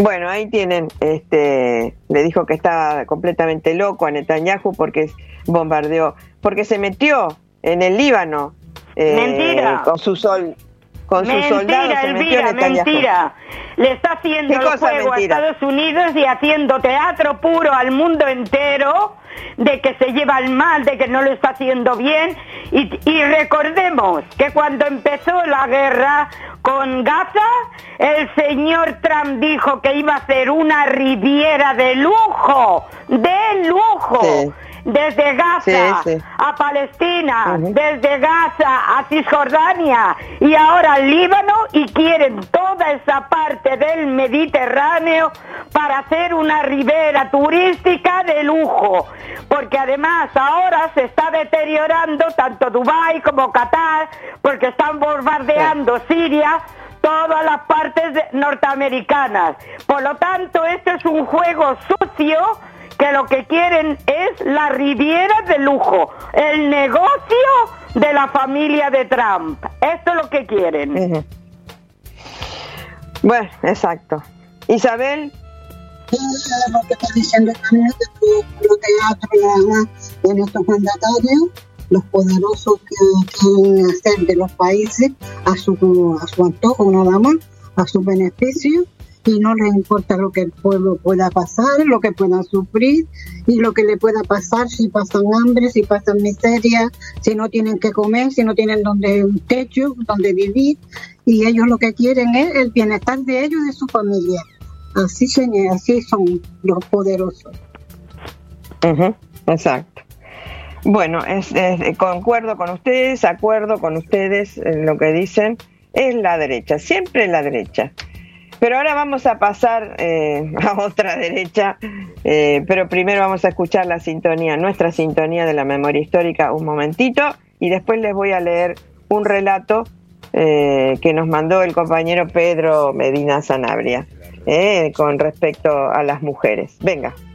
Bueno, ahí tienen, le dijo que estaba completamente loco a Netanyahu porque bombardeó, porque se metió en el Líbano mentira. con sus soldados, se metió Elvira, Netanyahu. Mentira. Le está haciendo el juego a Estados Unidos y haciendo teatro puro al mundo entero de que se lleva el mal, de que no lo está haciendo bien. Y recordemos que cuando empezó la guerra con Gaza, el señor Trump dijo que iba a hacer una riviera de lujo, Sí. desde Gaza Sí. a Palestina, Uh-huh. desde Gaza a Cisjordania y ahora al Líbano, y quieren toda esa parte del Mediterráneo para hacer una ribera turística de lujo, porque además ahora se está deteriorando tanto Dubái como Qatar, porque están bombardeando Siria, todas las partes norteamericanas. Por lo tanto, este es un juego sucio, que lo que quieren es la riviera de lujo, el negocio de la familia de Trump. Esto es lo que quieren. Uh-huh. Bueno, exacto. Isabel. Lo que está diciendo también es que lo teatro nada más en estos mandatarios, los poderosos que quieren hacer de los países a su antojo nada más, a su beneficio, y no les importa lo que el pueblo pueda pasar, lo que puedan sufrir y lo que le pueda pasar si pasan hambre, si pasan miseria, si no tienen que comer, si no tienen un techo donde vivir, y ellos lo que quieren es el bienestar de ellos y de su familia. Así son los poderosos. Uh-huh. Exacto. Bueno, concuerdo con ustedes, acuerdo con ustedes en lo que dicen. Es la derecha, siempre la derecha. Pero ahora vamos a pasar a otra derecha, pero primero vamos a escuchar nuestra sintonía de la memoria histórica un momentito, y después les voy a leer un relato que nos mandó el compañero Pedro Medina Sanabria con respecto a las mujeres. Venga.